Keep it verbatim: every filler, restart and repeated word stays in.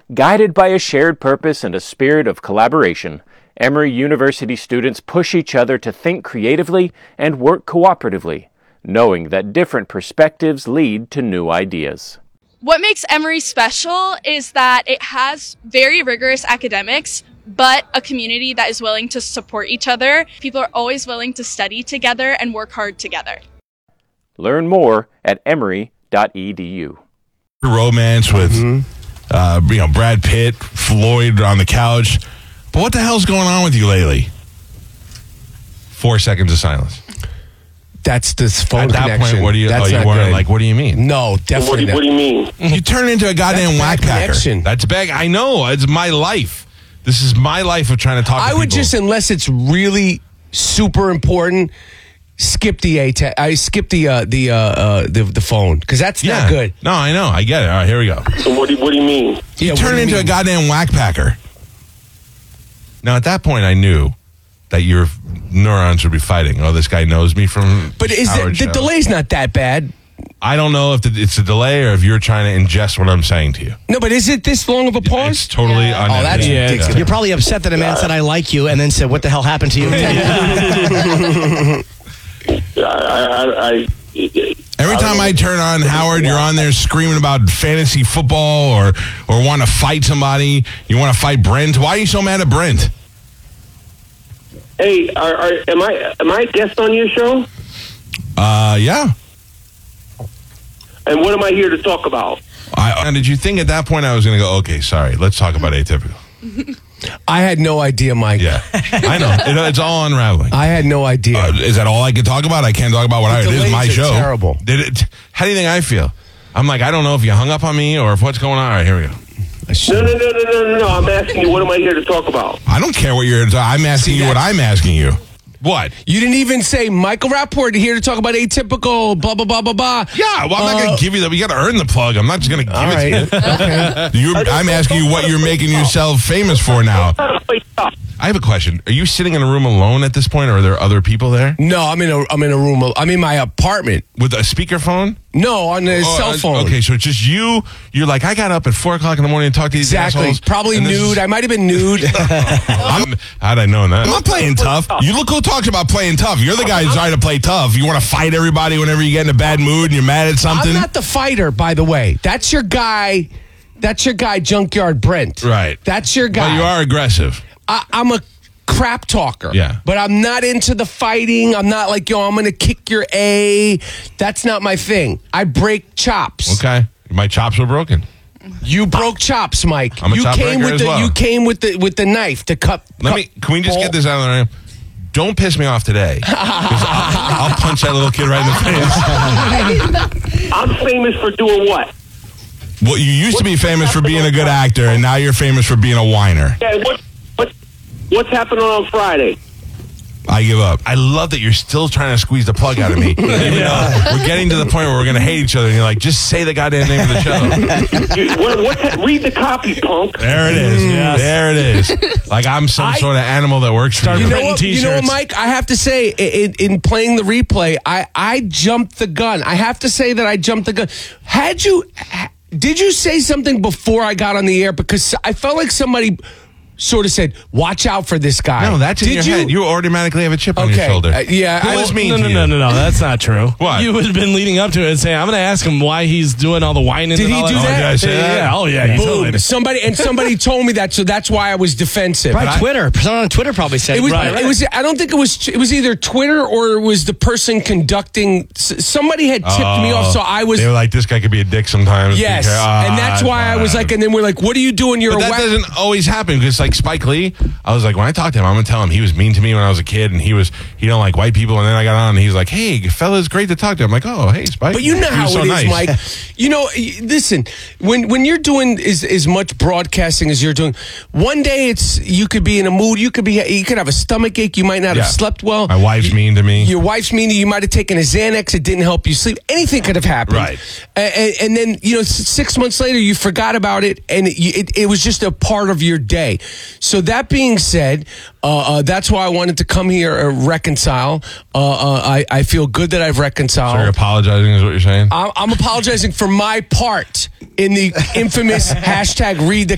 Guided by a shared purpose and a spirit of collaboration, Emory University students push each other to think creatively and work cooperatively, knowing that different perspectives lead to new ideas. What makes Emory special is that it has very rigorous academics, but a community that is willing to support each other. People are always willing to study together and work hard together. Learn more at emory dot e d u. Romance with mm-hmm. uh, you know, Brad Pitt, Floyd on the couch. But what the hell's going on with you lately? Four seconds of silence. That's this phone At that connection. point, what do you? That's oh, you not weren't good. like, what do you mean? No, definitely What do, you, what do you mean? You turn into a goddamn That's whack packer. connection. That's big. I know. It's my life. This is my life of trying to talk. I to would people. just, unless it's really super important, skip the a te- I skip the uh, the uh, uh, the the phone because that's yeah. not good. No, I know. I get it. All right, here we go. So what do you, what do you mean? You Yeah, turn what do you into mean? a goddamn whack packer. Now, at that point, I knew that your neurons would be fighting. Oh, this guy knows me from. But is Howard it, the show. delay's not that bad? I don't know if the, it's a delay or if you're trying to ingest what I'm saying to you. No, but is it this long of a It's pause? totally Yeah. unedited. Oh, that's Yeah. ridiculous. You're probably upset that a man said I like you and then said, what the hell happened to you? I, I, I, Every time I turn on Howard, you're on there screaming about fantasy football or or want to fight somebody. You want to fight Brent. Why are you so mad at Brent? Hey, are, are, am I am I a guest on your show? Uh, yeah. And what am I here to talk about? I, and did you think at that point I was going to go, okay, sorry, let's talk about Atypical? I had no idea, Mike. Yeah, I know. It, it's all unraveling. I had no idea. Uh, is that all I can talk about? I can't talk about what I, it is delays my are show. terrible. Did it? How do you think I feel? I'm like, I don't know if you hung up on me or if what's going on. All right, here we go. No, no, no, no, no, no, no. I'm asking you, what am I here to talk about? I don't care what you're. I'm asking See, you what that's- I'm asking you. What? You didn't even say Michael Rapport here to talk about Atypical, blah, blah, blah, blah, blah. Yeah, well, I'm not going Uh, to give you that. You got to earn the plug. I'm not just going to give All right. it to you. Okay. You're, I'm asking you what you're making yourself famous for now. I have a question. Are you sitting in a room alone at this point, or are there other people there No, I'm in a I'm in a room. I'm in my apartment. with a speakerphone? No, on the Oh, cell uh, phone. Okay, so it's just you. You're like, I got up at four o'clock in the morning and talked to these Exactly. assholes. Probably and this nude. is- I might have been nude. I'm, how'd I know that? I'm not playing tough. You look who talks about playing tough. You're the guy who's trying to play tough. You want to fight everybody whenever you get in a bad mood and you're mad at something. I'm not the fighter, by the way. That's your guy. That's your guy, Junkyard Brent. Right. That's your guy. But you are aggressive. I, I'm a crap talker. Yeah. But I'm not into the fighting. I'm not like, yo, I'm going to kick your A. That's not my thing. I break chops. Okay. My chops were broken. You broke chops, Mike. I'm a you chop came breaker with as the well. you came with the with the knife to cut. Let cut me. Can we just ball. get this out of the room? Don't piss me off today. 'Cause I'll, I'll punch that little kid right in the face. I'm famous for doing what? Well, you used to be famous for being a good actor, and now you're famous for being a whiner. Yeah, what, what, what's happening on Friday? I give up. I love that you're still trying to squeeze the plug out of me. Even though we're getting to the point where we're going to hate each other, and you're like, just say the goddamn name of the show. You, what, what's that? Read the copy, punk. There it is. There it is. Like I'm some I- sort of animal that works for you. You know, Printing what, you know what, t-shirts. Mike? I have to say, in, in playing the replay, I, I jumped the gun. I have to say that I jumped the gun. Had you, ha- did you say something before I got on the air? Because I felt like somebody sort of said, "Watch out for this guy." No, that's in did your you? head. You automatically have a chip on your Okay, shoulder. uh, yeah, Who I- was mean no, to no, you? no, no, no. That's not true. What? You had been leading up to it and saying, I'm going to ask him why he's doing all the whining. Did and he all do that. that? Oh, did I say yeah, that? Yeah. Oh, yeah. You Boom. totally did. Somebody and somebody told me that, so that's why I was defensive. Right, Twitter. Someone on Twitter probably said It was. right, right. It was. I don't think it was. It was either Twitter or it was the person conducting. s- Somebody had tipped me off, so I was. They were like, this guy could be a dick sometimes. Yes, Okay, ah, and that's why I was fine. like, and then we're like, "What are you doing? You're But a that whack." doesn't always happen because, like Spike Lee, I was like, when I talked to him, I'm gonna tell him he was mean to me when I was a kid, and he was he don't like white people. And then I got on, and he's like, "Hey, fella, it's great to talk to." I'm like, "Oh, hey, Spike." But you know He how was it so is, nice. Mike. You know, y- listen, when when you're doing as, as much broadcasting as you're doing, one day it's you could be in a mood, you could be you could have a stomach ache, you might not Yeah. have slept well. My wife's mean to me. Your wife's mean to you. You might have taken a Xanax, it didn't help you sleep. Anything could have happened. Right. And, and then you know, s- six months later, you forgot about it, and it, you- it, it was just a part of your day. So that being said, uh, uh, that's why I wanted to come here and reconcile. Uh, uh, I, I feel good that I've reconciled. So you're apologizing, is what you're saying? I'm, I'm apologizing for my part in the infamous hashtag read the